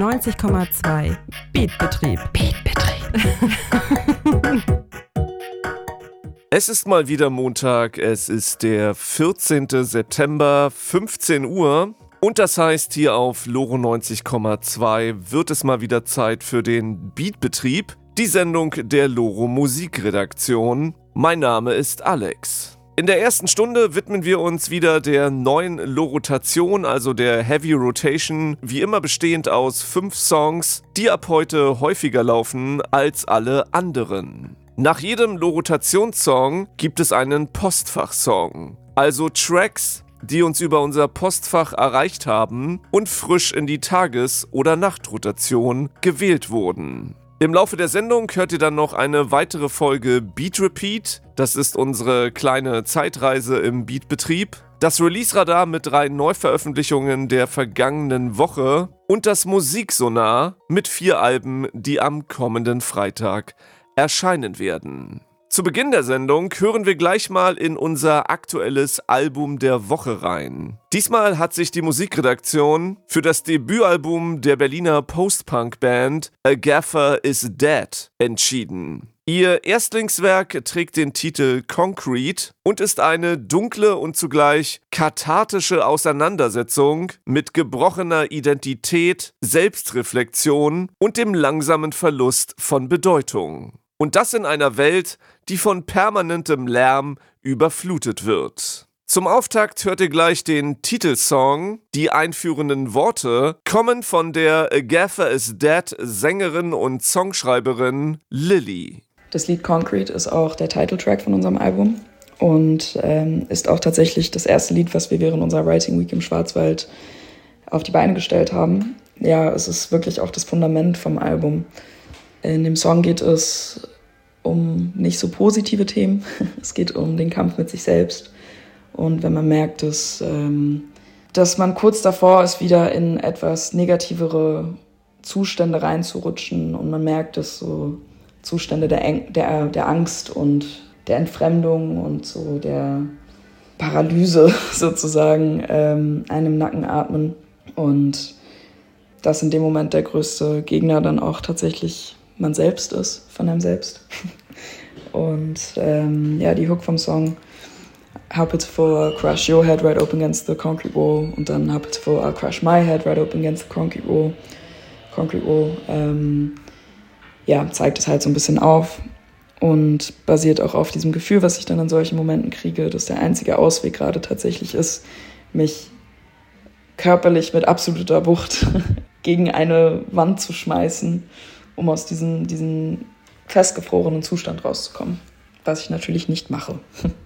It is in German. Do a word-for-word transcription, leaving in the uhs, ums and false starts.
neunzig Komma zwei Beatbetrieb. Beatbetrieb. Es ist mal wieder Montag, es ist der vierzehnten September, fünfzehn Uhr. Und das heißt, hier auf Loro neunzig Komma zwei wird es mal wieder Zeit für den Beatbetrieb, die Sendung der Loro Musikredaktion. Mein Name ist Alex. In der ersten Stunde widmen wir uns wieder der neuen Lorotation, also der Heavy Rotation, wie immer bestehend aus fünf Songs, die ab heute häufiger laufen als alle anderen. Nach jedem Lorotationssong gibt es einen Postfachsong, also Tracks, die uns über unser Postfach erreicht haben und frisch in die Tages- oder Nachtrotation gewählt wurden. Im Laufe der Sendung hört ihr dann noch eine weitere Folge Beat Repeat. Das ist unsere kleine Zeitreise im Beatbetrieb. Das Release-Radar mit drei Neuveröffentlichungen der vergangenen Woche und das Musiksonar mit vier Alben, die am kommenden Freitag erscheinen werden. Zu Beginn der Sendung hören wir gleich mal in unser aktuelles Album der Woche rein. Diesmal hat sich die Musikredaktion für das Debütalbum der Berliner Post-Punk-Band A Gaffer Is Dead entschieden. Ihr Erstlingswerk trägt den Titel Concrete und ist eine dunkle und zugleich kathartische Auseinandersetzung mit gebrochener Identität, Selbstreflexion und dem langsamen Verlust von Bedeutung. Und das in einer Welt, die von permanentem Lärm überflutet wird. Zum Auftakt hört ihr gleich den Titelsong. Die einführenden Worte kommen von der A Gaffer Is Dead Sängerin und Songschreiberin Lilly. Das Lied Concrete ist auch der Titeltrack von unserem Album und ähm, ist auch tatsächlich das erste Lied, was wir während unserer Writing Week im Schwarzwald auf die Beine gestellt haben. Ja, es ist wirklich auch das Fundament vom Album. In dem Song geht es um nicht so positive Themen. Es geht um den Kampf mit sich selbst. Und wenn man merkt, dass, ähm, dass man kurz davor ist, wieder in etwas negativere Zustände reinzurutschen und man merkt, dass so Zustände der, Eng- der, der Angst und der Entfremdung und so der Paralyse sozusagen ähm, einem im Nacken atmen. Und dass in dem Moment der größte Gegner dann auch tatsächlich man selbst ist, von einem selbst. Und ähm, ja, die Hook vom Song, How pitiful, I'll crush your head right open against the concrete wall. Und dann How pitiful, I'll crush my head right open against the concrete wall. Concrete wall, ähm, ja, zeigt es halt so ein bisschen auf und basiert auch auf diesem Gefühl, was ich dann in solchen Momenten kriege, dass der einzige Ausweg gerade tatsächlich ist, mich körperlich mit absoluter Wucht gegen eine Wand zu schmeißen, um aus diesem, diesem festgefrorenen Zustand rauszukommen. Was ich natürlich nicht mache.